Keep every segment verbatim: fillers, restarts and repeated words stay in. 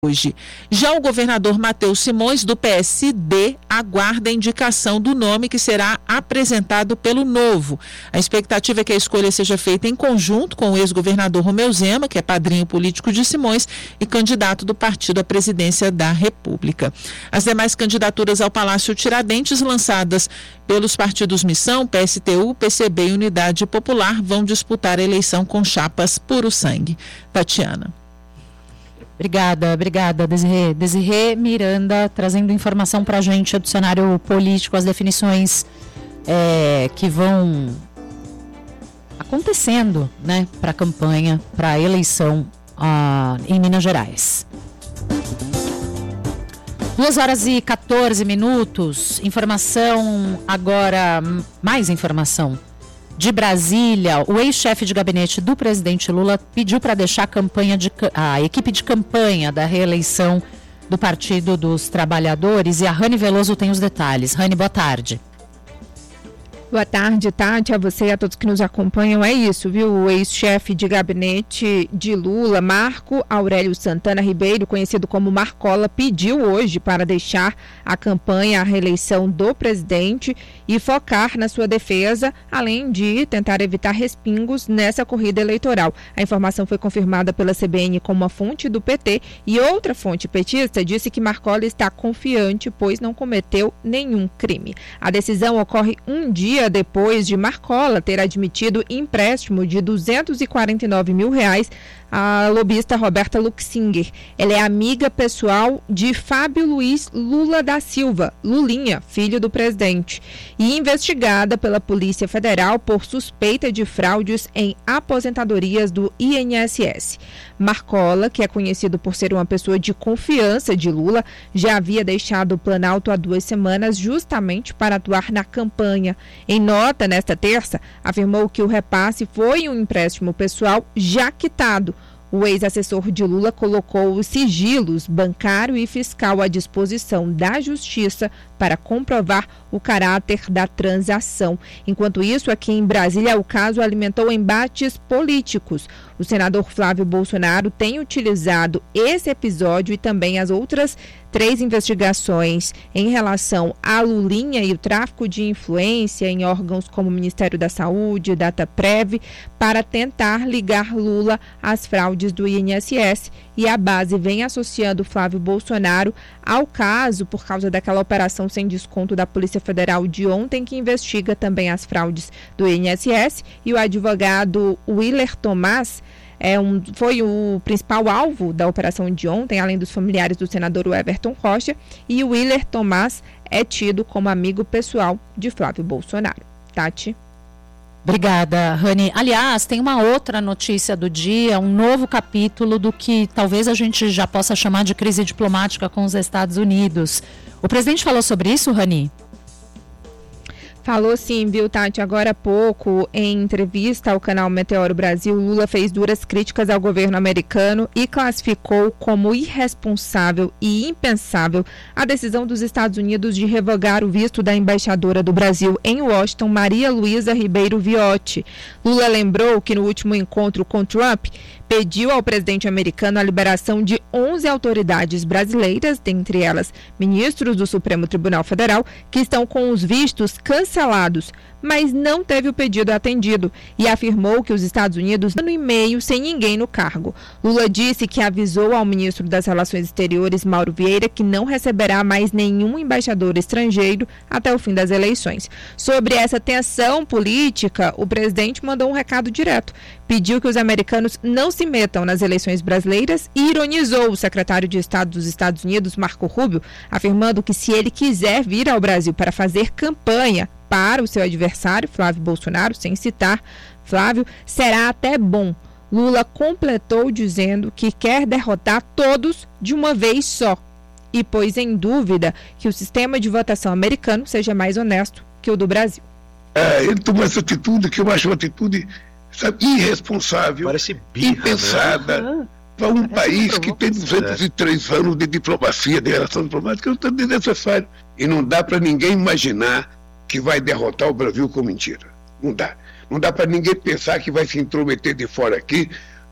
hoje. Já o governador Matheus Simões, do P S D, aguarda a indicação do nome que será apresentado pelo Novo. A expectativa é que a escolha seja feita em conjunto com o ex-governador Romeu Zema, que é padrinho político de Simões e candidato do partido à presidência da República. As demais candidaturas ao Palácio Tiradentes, lançadas pelos partidos Missão, P S T U, P C B e Unidade Popular, vão disputar a eleição com chapas puro sangue. Tatiana. Obrigada, obrigada, Desirê. Desirê Miranda, trazendo informação para a gente do cenário político, as definições é, que vão acontecendo, né, para a campanha, para a eleição ah, em Minas Gerais. duas horas e quatorze minutos, informação agora, mais informação. De Brasília, o ex-chefe de gabinete do presidente Lula pediu para deixar a, campanha de, a equipe de campanha da reeleição do Partido dos Trabalhadores, e a Rani Veloso tem os detalhes. Rani, boa tarde. Boa tarde, Tati, a você e a todos que nos acompanham. É isso, viu? O ex-chefe de gabinete de Lula, Marco Aurélio Santana Ribeiro, conhecido como Marcola, pediu hoje para deixar a campanha à reeleição do presidente e focar na sua defesa, além de tentar evitar respingos nessa corrida eleitoral. A informação foi confirmada pela C B N com uma fonte do P T, e outra fonte petista disse que Marcola está confiante, pois não cometeu nenhum crime. A decisão ocorre um dia depois de Marcola ter admitido empréstimo de duzentos e quarenta e nove mil reais à lobista Roberta Luxinger. Ela é amiga pessoal de Fábio Luiz Lula da Silva, Lulinha, filho do presidente, e investigada pela Polícia Federal por suspeita de fraudes em aposentadorias do I N S S. Marcola, que é conhecido por ser uma pessoa de confiança de Lula, já havia deixado o Planalto há duas semanas justamente para atuar na campanha. Em nota, nesta terça, afirmou que o repasse foi um empréstimo pessoal já quitado. O ex-assessor de Lula colocou os sigilos bancário e fiscal à disposição da Justiça para comprovar o caráter da transação. Enquanto isso, aqui em Brasília, o caso alimentou embates políticos. O senador Flávio Bolsonaro tem utilizado esse episódio e também as outras três investigações em relação à Lulinha e o tráfico de influência em órgãos como o Ministério da Saúde, Dataprev, para tentar ligar Lula às fraudes do I N S S. E a base vem associando Flávio Bolsonaro ao caso por causa daquela operação sem desconto da Polícia Federal de ontem, que investiga também as fraudes do I N S S. E o advogado Willer Tomás É um, foi o principal alvo da operação de ontem, além dos familiares do senador Everton Rocha, e o Willer Tomás é tido como amigo pessoal de Flávio Bolsonaro. Tati. Obrigada, Rani. Aliás, tem uma outra notícia do dia, um novo capítulo do que talvez a gente já possa chamar de crise diplomática com os Estados Unidos. O presidente falou sobre isso, Rani? Falou sim, viu, Tati? Agora há pouco, em entrevista ao canal Meteoro Brasil, Lula fez duras críticas ao governo americano e classificou como irresponsável e impensável a decisão dos Estados Unidos de revogar o visto da embaixadora do Brasil em Washington, Maria Luísa Ribeiro Viotti. Lula lembrou que no último encontro com Trump, pediu ao presidente americano a liberação de onze autoridades brasileiras, dentre elas ministros do Supremo Tribunal Federal, que estão com os vistos cancelados, mas não teve o pedido atendido e afirmou que os Estados Unidos ano e meio sem ninguém no cargo. Lula disse que avisou ao ministro das Relações Exteriores, Mauro Vieira, que não receberá mais nenhum embaixador estrangeiro até o fim das eleições. Sobre essa tensão política, o presidente mandou um recado direto. Pediu que os americanos não se metam nas eleições brasileiras e ironizou o secretário de Estado dos Estados Unidos, Marco Rubio, afirmando que se ele quiser vir ao Brasil para fazer campanha para o seu adversário, Flávio Bolsonaro, sem citar Flávio, será até bom. Lula completou dizendo que quer derrotar todos de uma vez só e pôs em dúvida que o sistema de votação americano seja mais honesto que o do Brasil. É, ele tomou essa atitude que eu acho uma atitude, sabe, irresponsável, parece birra, impensada, né? Para um parece país que tem duzentos e três é. anos de diplomacia, de relação diplomática, é um desnecessário. E não dá para ninguém imaginar que vai derrotar o Brasil com mentira. Não dá. Não dá para ninguém pensar que vai se intrometer de fora aqui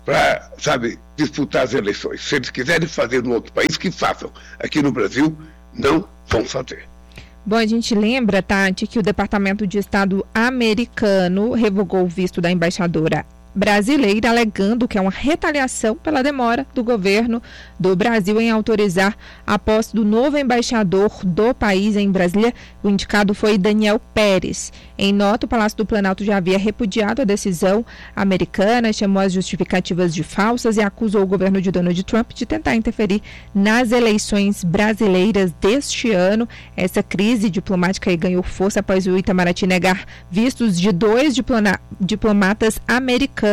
para, sabe, disputar as eleições. Se eles quiserem fazer no outro país, que façam. Aqui no Brasil, não vão fazer. Bom, a gente lembra, Tati, que o Departamento de Estado americano revogou o visto da embaixadora brasileira, alegando que é uma retaliação pela demora do governo do Brasil em autorizar a posse do novo embaixador do país em Brasília. O indicado foi Daniel Pérez. Em nota, o Palácio do Planalto já havia repudiado a decisão americana, chamou as justificativas de falsas e acusou o governo de Donald Trump de tentar interferir nas eleições brasileiras deste ano. Essa crise diplomática aí ganhou força após o Itamaraty negar vistos de dois diploma- diplomatas americanos.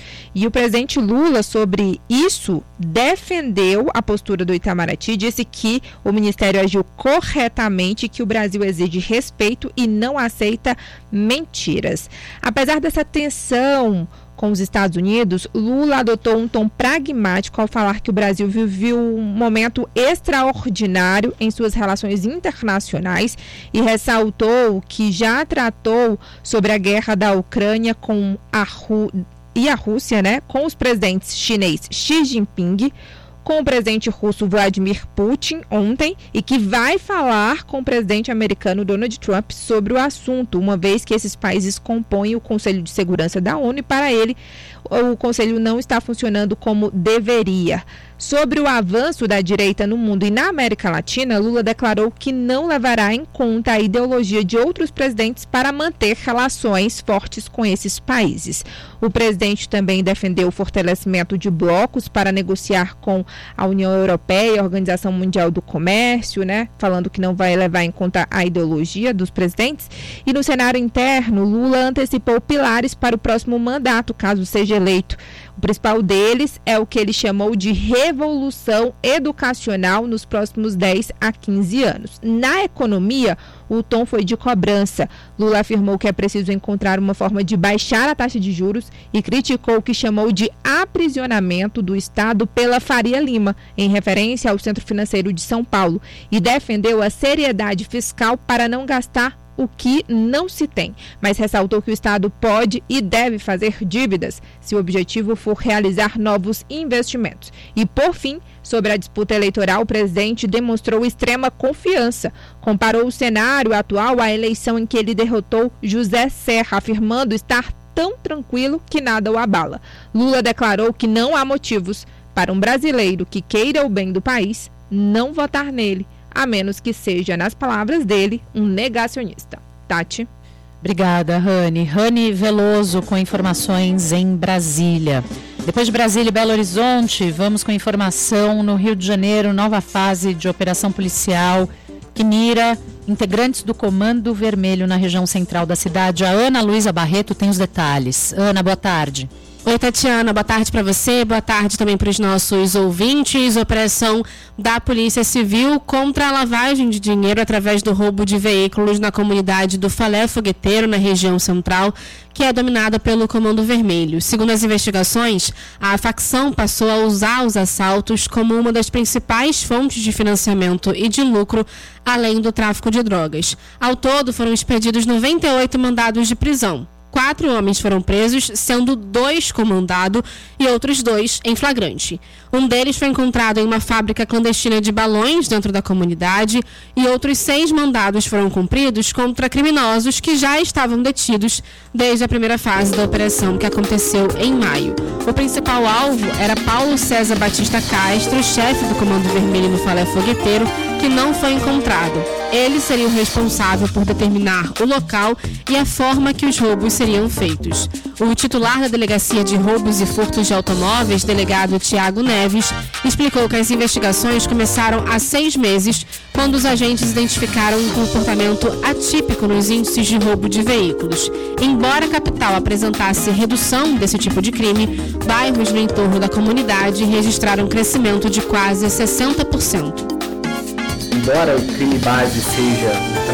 E o presidente Lula, sobre isso, defendeu a postura do Itamaraty, disse que o Ministério agiu corretamente, que o Brasil exige respeito e não aceita mentiras. Apesar dessa tensão com os Estados Unidos, Lula adotou um tom pragmático ao falar que o Brasil viveu um momento extraordinário em suas relações internacionais e ressaltou que já tratou sobre a guerra da Ucrânia com a Rússia e a Rússia, né, com os presidentes chinês Xi Jinping, com o presidente russo Vladimir Putin ontem, e que vai falar com o presidente americano Donald Trump sobre o assunto, uma vez que esses países compõem o Conselho de Segurança da ONU e, para ele, o Conselho não está funcionando como deveria. Sobre o avanço da direita no mundo e na América Latina, Lula declarou que não levará em conta a ideologia de outros presidentes para manter relações fortes com esses países. O presidente também defendeu o fortalecimento de blocos para negociar com a União Europeia e a Organização Mundial do Comércio, né? Falando que não vai levar em conta a ideologia dos presidentes. E no cenário interno, Lula antecipou pilares para o próximo mandato, caso seja eleito. O principal deles é o que ele chamou de revolução educacional nos próximos dez a quinze anos. Na economia, o tom foi de cobrança. Lula afirmou que é preciso encontrar uma forma de baixar a taxa de juros e criticou o que chamou de aprisionamento do Estado pela Faria Lima, em referência ao Centro Financeiro de São Paulo, e defendeu a seriedade fiscal para não gastar o que não se tem, mas ressaltou que o Estado pode e deve fazer dívidas se o objetivo for realizar novos investimentos. E, por fim, sobre a disputa eleitoral, o presidente demonstrou extrema confiança. Comparou o cenário atual à eleição em que ele derrotou José Serra, afirmando estar tão tranquilo que nada o abala. Lula declarou que não há motivos para um brasileiro que queira o bem do país não votar nele, a menos que seja, nas palavras dele, um negacionista. Tati. Obrigada, Rani. Rani Veloso com informações em Brasília. Depois de Brasília e Belo Horizonte, vamos com informação no Rio de Janeiro, nova fase de operação policial que mira integrantes do Comando Vermelho na região central da cidade. A Ana Luísa Barreto tem os detalhes. Ana, boa tarde. Oi, Tatiana, boa tarde para você, boa tarde também para os nossos ouvintes. Operação da Polícia Civil contra a lavagem de dinheiro através do roubo de veículos na comunidade do Falé Fogueteiro, na região central, que é dominada pelo Comando Vermelho. Segundo as investigações, a facção passou a usar os assaltos como uma das principais fontes de financiamento e de lucro, além do tráfico de drogas. Ao todo, foram expedidos noventa e oito mandados de prisão. Quatro homens foram presos, sendo dois com mandado e outros dois em flagrante. Um deles foi encontrado em uma fábrica clandestina de balões dentro da comunidade e outros seis mandados foram cumpridos contra criminosos que já estavam detidos desde a primeira fase da operação, que aconteceu em maio. O principal alvo era Paulo César Batista Castro, chefe do Comando Vermelho no Falé Fogueteiro, que não foi encontrado. Ele seria o responsável por determinar o local e a forma que os roubos seriam feitos. O titular da Delegacia de Roubos e Furtos de Automóveis, delegado Tiago Neves, explicou que as investigações começaram há seis meses, quando os agentes identificaram um comportamento atípico nos índices de roubo de veículos. Embora a capital apresentasse redução desse tipo de crime, bairros no entorno da comunidade registraram um crescimento de quase sessenta por cento. Embora o crime base seja o tráfico,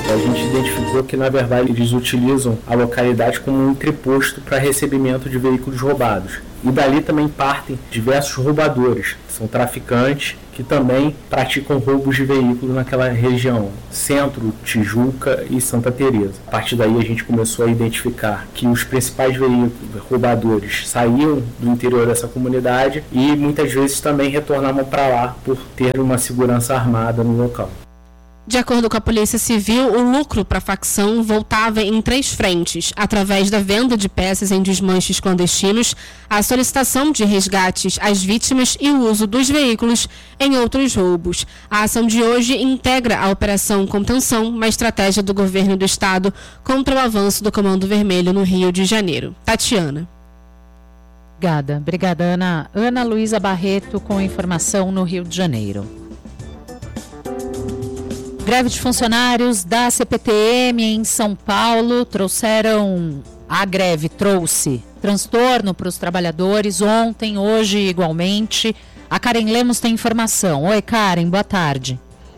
A gente identificou que, na verdade, eles utilizam a localidade como um entreposto para recebimento de veículos roubados. E dali também partem diversos roubadores, são traficantes que também praticam roubos de veículos naquela região, Centro, Tijuca e Santa Teresa. A partir daí a gente começou a identificar que os principais veículos roubadores saíam do interior dessa comunidade e muitas vezes também retornavam para lá por ter uma segurança armada no local. De acordo com a Polícia Civil, o lucro para a facção voltava em três frentes, através da venda de peças em desmanches clandestinos, a solicitação de resgates às vítimas e o uso dos veículos em outros roubos. A ação de hoje integra a Operação Contenção, uma estratégia do governo do estado contra o avanço do Comando Vermelho no Rio de Janeiro. Tatiana. Obrigada. Obrigada, Ana. Ana Luísa Barreto com informação no Rio de Janeiro. Greve de funcionários da C P T M em São Paulo trouxeram, a greve trouxe transtorno para os trabalhadores ontem, hoje igualmente. A Karen Lemos tem informação. Oi, Karen, boa tarde.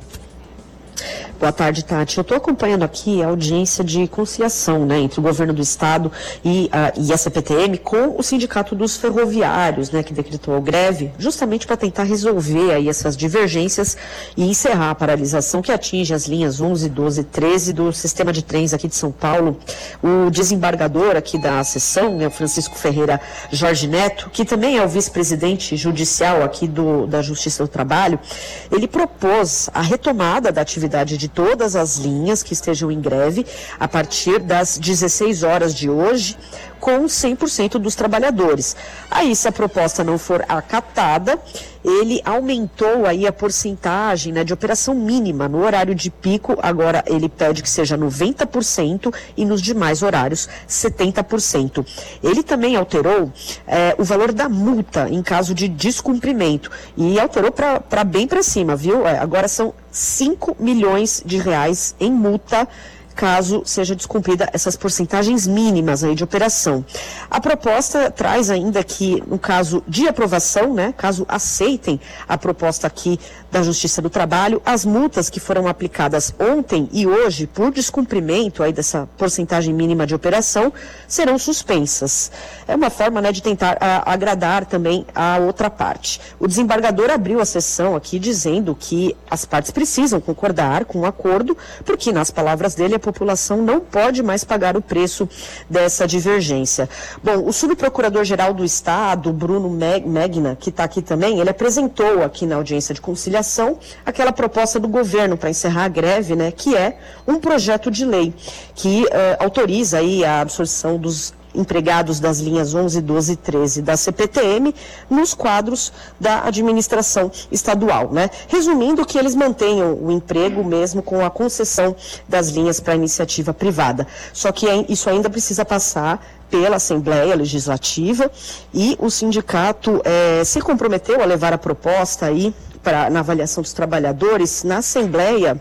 Boa tarde, Tati. Eu estou acompanhando aqui a audiência de conciliação, né, entre o governo do estado e a, e a C P T M com o Sindicato dos Ferroviários, né, que decretou a greve, justamente para tentar resolver aí essas divergências e encerrar a paralisação que atinge as linhas onze, doze e treze do sistema de trens aqui de São Paulo. O desembargador aqui da sessão, né, o Francisco Ferreira Jorge Neto, que também é o vice-presidente judicial aqui do, da Justiça do Trabalho, ele propôs a retomada da atividade de todas as linhas que estejam em greve a partir das dezesseis horas de hoje, com cem por cento dos trabalhadores. Aí, se a proposta não for acatada, ele aumentou aí a porcentagem, né, de operação mínima no horário de pico. Agora ele pede que seja noventa por cento e nos demais horários setenta por cento. Ele também alterou eh, o valor da multa em caso de descumprimento e alterou para bem para cima, viu? Agora são cinco milhões de reais em multa caso seja descumprida essas porcentagens mínimas aí de operação. A proposta traz ainda que, no caso de aprovação, né, caso aceitem a proposta aqui da Justiça do Trabalho, as multas que foram aplicadas ontem e hoje por descumprimento aí dessa porcentagem mínima de operação serão suspensas. É uma forma, né, de tentar a, agradar também a outra parte. O desembargador abriu a sessão aqui dizendo que as partes precisam concordar com o acordo, porque, nas palavras dele, a população não pode mais pagar o preço dessa divergência. Bom, o subprocurador-geral do Estado, Bruno Megna, que está aqui também, ele apresentou aqui na audiência de conciliação aquela proposta do governo para encerrar a greve, né, que é um projeto de lei que uh, autoriza aí a absorção dos empregados das linhas onze, doze e treze da C P T M nos quadros da administração estadual, né? Resumindo, que eles mantenham o emprego mesmo com a concessão das linhas para iniciativa privada. Só que isso ainda precisa passar pela Assembleia Legislativa e o sindicato eh, se comprometeu a levar a proposta aí pra, na avaliação dos trabalhadores na Assembleia,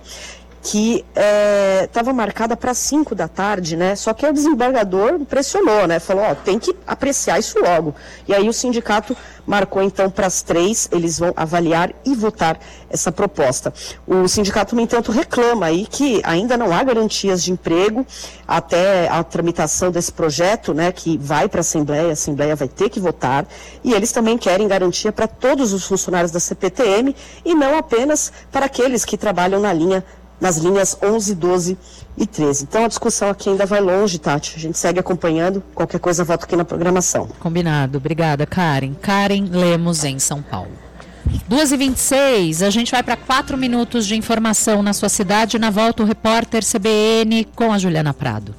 que estava é, marcada para cinco da tarde, né? Só que o desembargador pressionou, né? Falou, ó, tem que apreciar isso logo. E aí o sindicato marcou então para as três, eles vão avaliar e votar essa proposta. O sindicato, no entanto, reclama aí que ainda não há garantias de emprego até a tramitação desse projeto, né? Que vai para a Assembleia, a Assembleia vai ter que votar, e eles também querem garantia para todos os funcionários da C P T M e não apenas para aqueles que trabalham na linha nas linhas onze, doze e treze. Então a discussão aqui ainda vai longe, Tati. A gente segue acompanhando. Qualquer coisa, volto aqui na programação. Combinado. Obrigada, Karen. Karen Lemos, em São Paulo. duas e vinte e seis, a gente vai para quatro minutos de informação na sua cidade. Na volta, o repórter C B N com a Juliana Prado.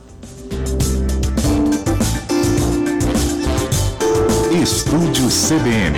Estúdio C B N.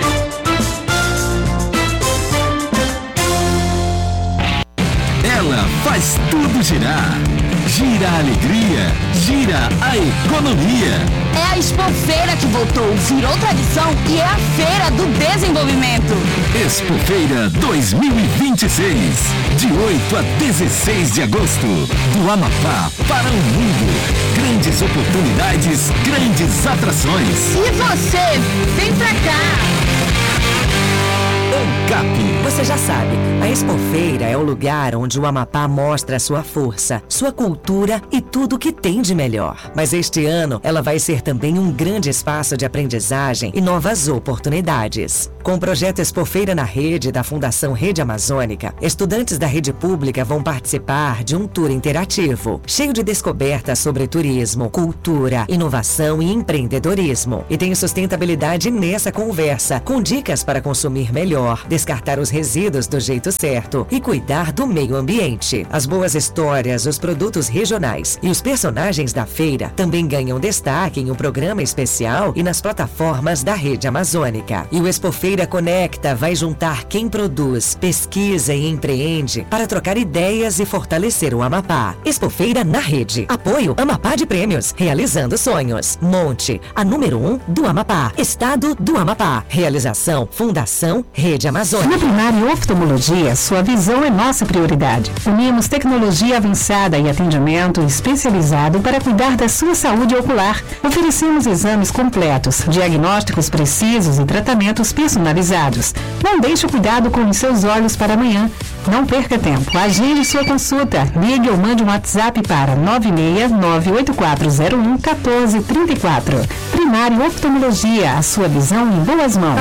Ela faz tudo girar. Gira a alegria, gira a economia. É a Expofeira que voltou, virou tradição e é a Feira do Desenvolvimento. Expofeira dois mil e vinte e seis, de oito a dezesseis de agosto, do Amapá para o mundo. Grandes oportunidades, grandes atrações. E você, vem pra cá! ANCAP. Você já sabe, a Expofeira é o lugar onde o Amapá mostra sua força, sua cultura e tudo o que tem de melhor. Mas este ano, ela vai ser também um grande espaço de aprendizagem e novas oportunidades. Com o projeto Expofeira na Rede da Fundação Rede Amazônica, estudantes da rede pública vão participar de um tour interativo, cheio de descobertas sobre turismo, cultura, inovação e empreendedorismo. E tem sustentabilidade nessa conversa, com dicas para consumir melhor, descartar os resíduos do jeito certo e cuidar do meio ambiente. As boas histórias, os produtos regionais e os personagens da feira também ganham destaque em um programa especial e nas plataformas da Rede Amazônica. E o Expofeira Conecta vai juntar quem produz, pesquisa e empreende para trocar ideias e fortalecer o Amapá. Expofeira na Rede. Apoio Amapá de Prêmios. Realizando sonhos. Monte, a número um do Amapá. Estado do Amapá. Realização Fundação Rede Amazônica. Na Primário Oftalmologia, sua visão é nossa prioridade. Unimos tecnologia avançada e atendimento especializado para cuidar da sua saúde ocular. Oferecemos exames completos, diagnósticos precisos e tratamentos personalizados. Não deixe o cuidado com os seus olhos para amanhã. Não perca tempo. Agende sua consulta. Ligue ou mande um WhatsApp para nove seis nove oito quatro zero um um quatro três quatro. Primário Oftalmologia, a sua visão em boas mãos.